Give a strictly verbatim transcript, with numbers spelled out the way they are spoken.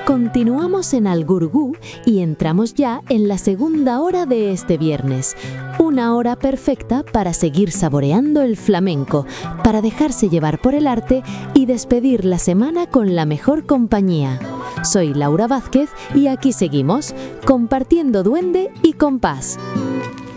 Continuamos en Algurgú y entramos ya en la segunda hora de este viernes. Una hora perfecta para seguir saboreando el flamenco, para dejarse llevar por el arte y despedir la semana con la mejor compañía. Soy Laura Vázquez y aquí seguimos, compartiendo duende y compás.